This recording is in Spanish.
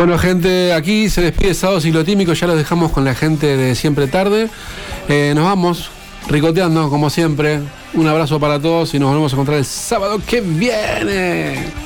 Bueno, gente, aquí se despide Sábado Ciclotímico, ya los dejamos con la gente de Siempre Tarde. Nos vamos ricoteando, como siempre. Un abrazo para todos y nos volvemos a encontrar el sábado que viene.